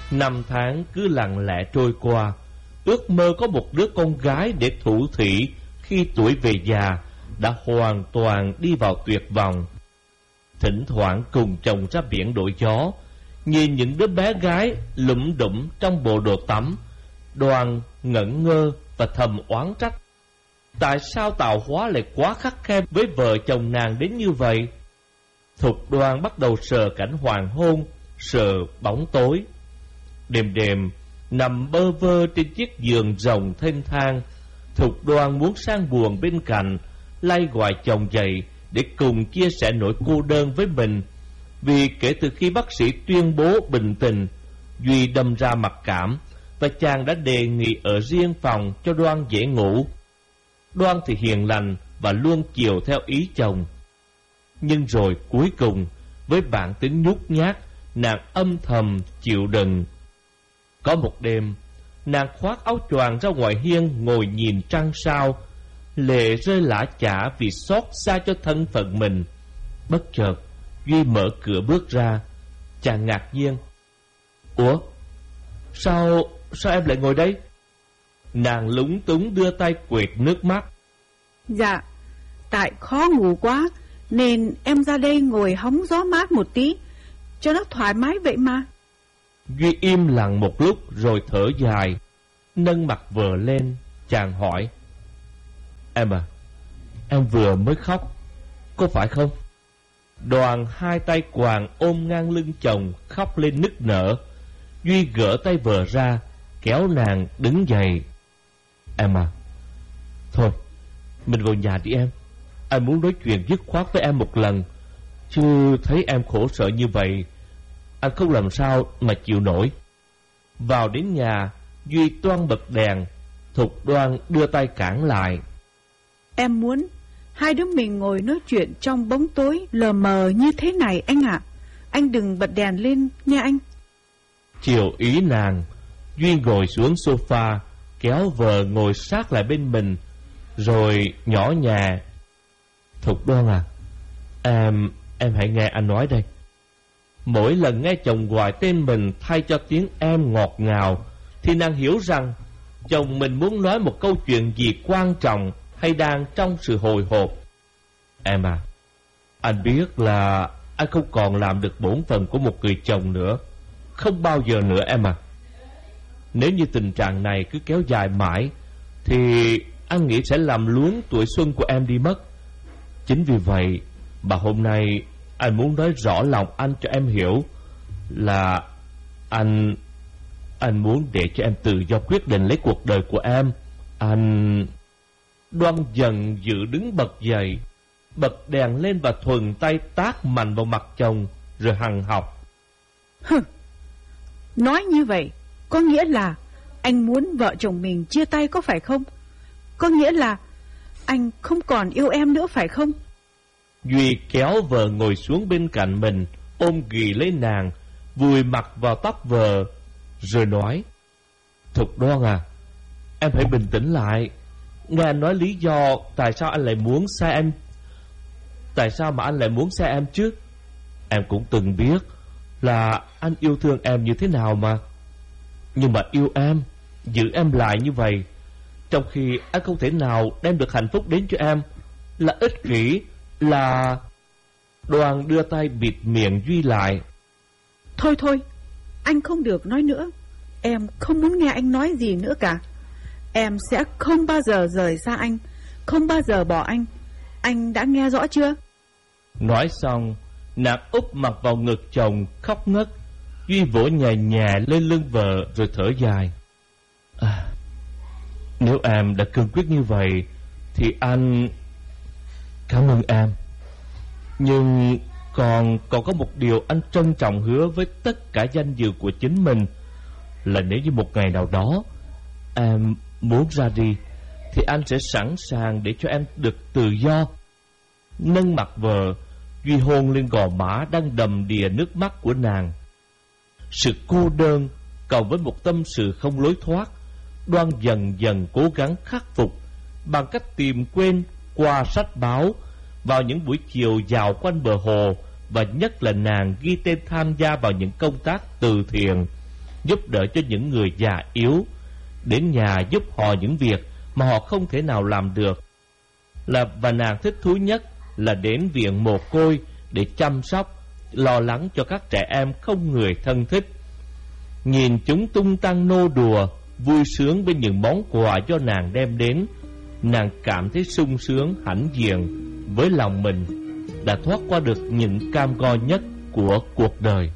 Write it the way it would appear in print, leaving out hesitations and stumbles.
Năm tháng cứ lặng lẽ trôi qua, ước mơ có một đứa con gái để thủ thỉ khi tuổi về già đã hoàn toàn đi vào tuyệt vọng. Thỉnh thoảng cùng chồng ra biển đổi gió, nhìn những đứa bé gái lủm đủm trong bộ đồ tắm, Đoan ngẩn ngơ và thầm oán trách. Tại sao tạo hóa lại quá khắt khe với vợ chồng nàng đến như vậy? Thục Đoan bắt đầu sợ cảnh hoàng hôn, sợ bóng tối. Đêm đêm nằm bơ vơ trên chiếc giường rồng thênh thang, Thục Đoan muốn sang buồng bên cạnh, lay gọi chồng dậy để cùng chia sẻ nỗi cô đơn với mình. Vì kể từ khi bác sĩ tuyên bố bình tình, Duy đâm ra mặc cảm và chàng đã đề nghị ở riêng phòng cho Đoan dễ ngủ. Đoan thì hiền lành và luôn chiều theo ý chồng. Nhưng rồi cuối cùng, với bản tính nhút nhát, nàng âm thầm chịu đựng. Có một đêm, nàng khoác áo choàng ra ngoài hiên ngồi nhìn trăng sao, lệ rơi lã chã vì xót xa cho thân phận mình. Bất chợt Duy mở cửa bước ra. Chàng ngạc nhiên. Ủa, sao em lại ngồi đây? Nàng lúng túng đưa tay quệt nước mắt. Dạ, tại khó ngủ quá nên em ra đây ngồi hóng gió mát một tí, cho nó thoải mái vậy mà. Duy im lặng một lúc rồi thở dài, nâng mặt vợ lên. Chàng hỏi. Em à, em vừa mới khóc, có phải không? Đoàn hai tay quàng ôm ngang lưng chồng, khóc lên nức nở. Duy gỡ tay vợ ra, kéo nàng đứng dậy. Em à, thôi mình vào nhà đi em. Anh muốn nói chuyện dứt khoát với em một lần, chứ thấy em khổ sở như vậy, anh không làm sao mà chịu nổi. Vào đến nhà, Duy toan bật đèn. Thục Đoan đưa tay cản lại. Em muốn hai đứa mình ngồi nói chuyện trong bóng tối lờ mờ như thế này anh ạ. Anh đừng bật đèn lên nha anh. Chiều ý nàng, Duy ngồi xuống sofa, kéo vợ ngồi sát lại bên mình, rồi nhỏ nhẹ. Thục Đoan à, em hãy nghe anh nói đây. Mỗi lần nghe chồng gọi tên mình thay cho tiếng em ngọt ngào, thì nàng hiểu rằng chồng mình muốn nói một câu chuyện gì quan trọng hay đang trong sự hồi hộp. Em à, anh biết là anh không còn làm được bổn phận của một người chồng nữa, không bao giờ nữa em à. Nếu như tình trạng này cứ kéo dài mãi thì anh nghĩ sẽ làm luống tuổi xuân của em đi mất. Chính vì vậy mà hôm nay anh muốn nói rõ lòng anh cho em hiểu là anh muốn để cho em tự do quyết định lấy cuộc đời của em. Anh... Đoan dần dự đứng bật dậy, bật đèn lên và thuần tay tát mạnh vào mặt chồng, rồi hằn học. Nói như vậy có nghĩa là anh muốn vợ chồng mình chia tay có phải không? Có nghĩa là anh không còn yêu em nữa phải không? Duy kéo vợ ngồi xuống bên cạnh mình, ôm ghì lấy nàng, vùi mặt vào tóc vợ, rồi nói. Thục Đoan à, em hãy bình tĩnh lại. Nghe anh nói lý do tại sao anh lại muốn xa em. Tại sao mà anh lại muốn xa em chứ? Em cũng từng biết là anh yêu thương em như thế nào mà. Nhưng mà yêu em, giữ em lại như vậy, trong khi anh không thể nào đem được hạnh phúc đến cho em, là ích kỷ, là... Đoàn đưa tay bịt miệng Duy lại. Thôi, anh không được nói nữa. Em không muốn nghe anh nói gì nữa cả. Em sẽ không bao giờ rời xa anh, không bao giờ bỏ anh. Anh đã nghe rõ chưa? Nói xong, nàng úp mặt vào ngực chồng khóc ngất. Duy vỗ nhẹ nhẹ lên lưng vợ rồi thở dài. Nếu em đã cương quyết như vậy thì anh cảm ơn em. Nhưng còn có một điều anh trân trọng hứa với tất cả danh dự của chính mình, là nếu như một ngày nào đó em muốn ra đi thì anh sẽ sẵn sàng để cho em được tự do. Nâng mặt vợ, Duy hôn lên gò má đang đầm đìa nước mắt của nàng. Sự cô đơn cộng với một tâm sự không lối thoát, Đoan dần dần cố gắng khắc phục bằng cách tìm quên qua sách báo vào những buổi chiều dạo quanh bờ hồ, và nhất là nàng ghi tên tham gia vào những công tác từ thiện. giúp đỡ cho những người già yếu, đến nhà giúp họ những việc mà họ không thể nào làm được. Và nàng thích thú nhất là đến viện mồ côi để chăm sóc, lo lắng cho các trẻ em không người thân thích. Nhìn chúng tung tăng nô đùa, vui sướng bên những món quà do nàng đem đến, nàng cảm thấy sung sướng hãnh diện với lòng mình đã thoát qua được những cam go nhất của cuộc đời.